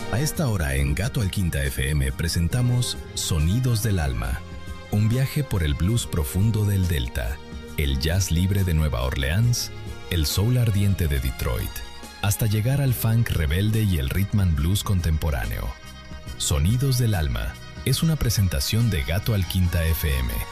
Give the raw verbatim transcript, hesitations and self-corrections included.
A esta hora en Gato al Quinta F M presentamos Sonidos del Alma, un viaje por el blues profundo del Delta, el jazz libre de Nueva Orleans, el soul ardiente de Detroit, hasta llegar al funk rebelde y el rhythm and blues contemporáneo. Sonidos del Alma es una presentación de Gato al Quinta F M.